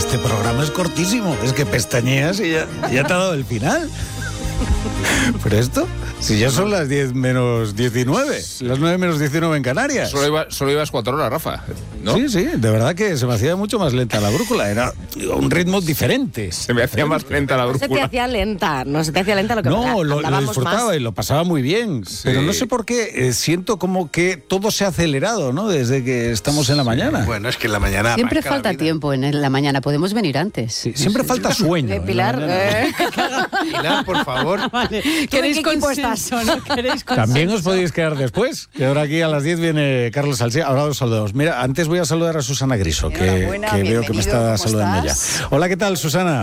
este programa es cortísimo. Es que pestañeas y ya te ha dado el final. Pero esto, si ya son las 10 menos 19, las 9 menos 19 en Canarias. Solo ibas 4 horas, Rafa, ¿no? Sí, de verdad que se me hacía mucho más lenta la brújula, era un ritmo diferente. Se me hacía más lenta la brújula. No se te hacía lenta lo que lo disfrutaba más. Y lo pasaba muy bien, Sí. pero no sé por qué, siento como que todo se ha acelerado, ¿no? Desde que estamos en la mañana. Bueno, es que en la mañana Siempre arranca la falta vida. tiempo en la mañana, podemos venir antes. Sí, siempre falta sueño. De en la Pilar, mañana. Pilar, por favor. Vale. ¿Tú en qué equipo estás? También os podéis quedar después, que ahora aquí a las 10 viene Carlos Alsina. Ahora os saludamos. Mira, antes voy a saludar a Susana Griso, que Enhorabuena, veo que me está bienvenido, ¿cómo saludando estás? ya. Hola, ¿qué tal, Susana?